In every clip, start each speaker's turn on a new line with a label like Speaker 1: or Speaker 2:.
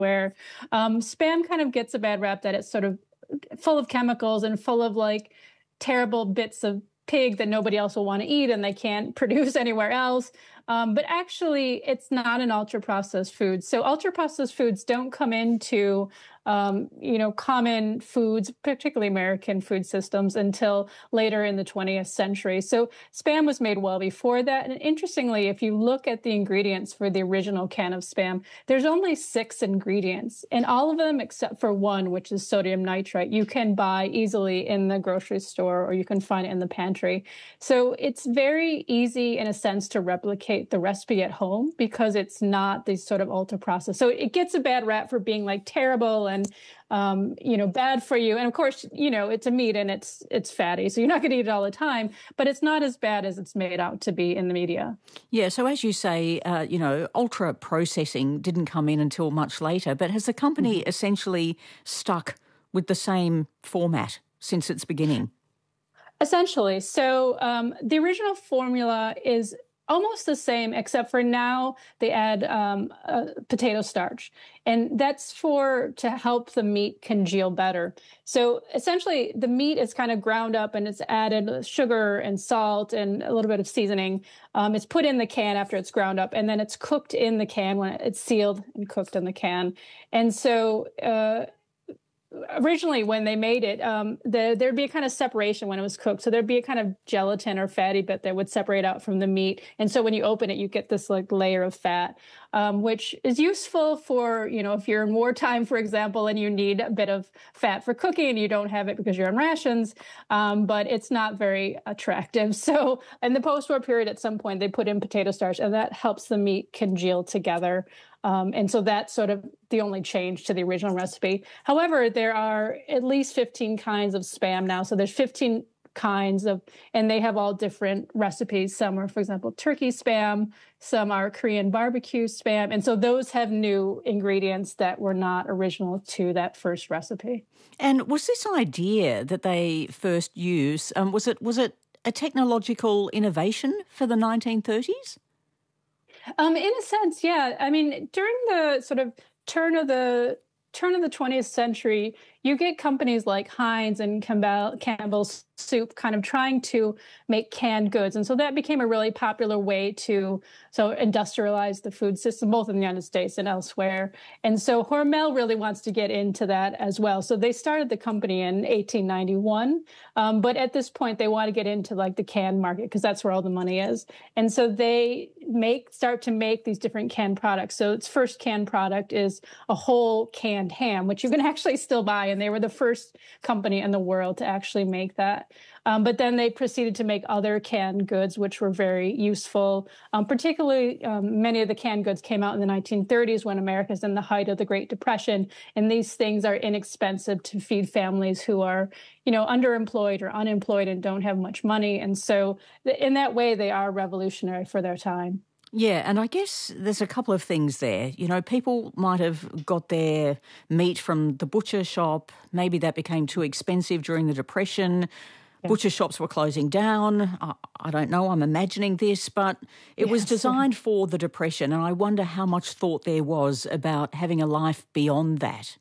Speaker 1: Spam kind of gets a bad rap that it's sort of full of chemicals and full of like terrible bits of pig that nobody else will want to eat and they can't produce anywhere else. But actually, it's not an ultra-processed food. So ultra-processed foods don't come into common foods, particularly American food systems, until later in the 20th century. So Spam was made well before that. And interestingly, if you look at the ingredients for the original can of Spam, there's only 6 ingredients. And all of them, except for one, which is sodium nitrite, you can buy easily in the grocery store or you can find it in the pantry. So it's very easy, in a sense, to replicate the recipe at home because it's not these sort of ultra-processed. So it gets a bad rap for being like terrible and bad for you. And of course, it's a meat and it's fatty, so you're not going to eat it all the time, but it's not as bad as it's made out to be in the media.
Speaker 2: Yeah, so as you say, ultra processing didn't come in until much later, but has the company essentially stuck with the same format since its beginning? Essentially.
Speaker 1: So the original formula is almost the same, except for now they add potato starch. And that's to help the meat congeal better. So essentially the meat is kind of ground up and it's added sugar and salt and a little bit of seasoning. It's put in the can after it's ground up, and then it's cooked in the can when it's sealed and cooked in the can. And so originally, when they made it, there'd be a kind of separation when it was cooked. So there'd be a kind of gelatin or fatty bit that would separate out from the meat. And so when you open it, you get this like layer of fat, which is useful for, if you're in wartime, for example, and you need a bit of fat for cooking and you don't have it because you're on rations, but it's not very attractive. So in the post-war period, at some point, they put in potato starch, and that helps the meat congeal together. And so that's sort of the only change to the original recipe. However, there are at least 15 kinds of Spam now. So there's 15 kinds and they have all different recipes. Some are, for example, turkey Spam. Some are Korean barbecue Spam. And so those have new ingredients that were not original to that first recipe.
Speaker 2: And was this idea that they first used, was it a technological innovation for the 1930s?
Speaker 1: In a sense, yeah. I mean, during the sort of turn of the 20th century, you get companies like Heinz and Campbell's Soup kind of trying to make canned goods. And so that became a really popular way to industrialize the food system, both in the United States and elsewhere. And so Hormel really wants to get into that as well. So they started the company in 1891. But at this point, they want to get into like the canned market because that's where all the money is. And so they start to make these different canned products. So its first canned product is a whole canned ham, which you can actually still buy. And they were the first company in the world to actually make that. But then they proceeded to make other canned goods, which were very useful. Particularly, many of the canned goods came out in the 1930s when America's in the height of the Great Depression. And these things are inexpensive to feed families who are, underemployed or unemployed and don't have much money. And so in that way, they are revolutionary for their time.
Speaker 2: Yeah, and I guess there's a couple of things there. People might have got their meat from the butcher shop. Maybe that became too expensive during the Depression. Yeah. Butcher shops were closing down. I don't know, I'm imagining this, but it was designed for the Depression, and I wonder how much thought there was about having a life beyond that.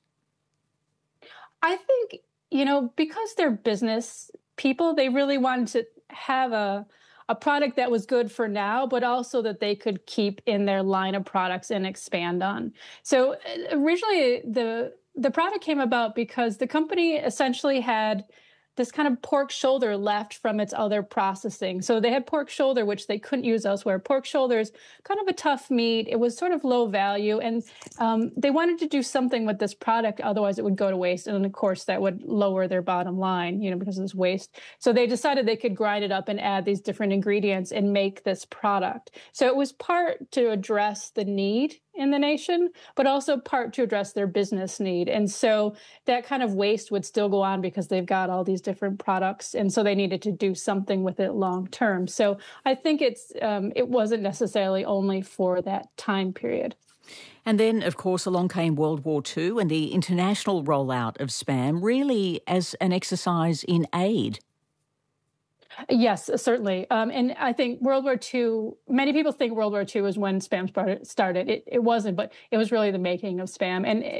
Speaker 1: I think, because they're business people, they really wanted to have a product that was good for now, but also that they could keep in their line of products and expand on. So originally, the product came about because the company essentially had this kind of pork shoulder left from its other processing. So they had pork shoulder, which they couldn't use elsewhere. Pork shoulder is kind of a tough meat. It was sort of low value. And they wanted to do something with this product. Otherwise, it would go to waste. And of course, that would lower their bottom line, because of this waste. So they decided they could grind it up and add these different ingredients and make this product. So it was part to address the need in the nation, but also part to address their business need. And so that kind of waste would still go on because they've got all these different products. And so they needed to do something with it long term. So I think it wasn't necessarily only for that time period.
Speaker 2: And then, of course, along came World War II and the international rollout of Spam, really as an exercise in aid.
Speaker 1: Yes, certainly. And I think World War II, many people think World War II is when spam started. It wasn't, but it was really the making of spam. And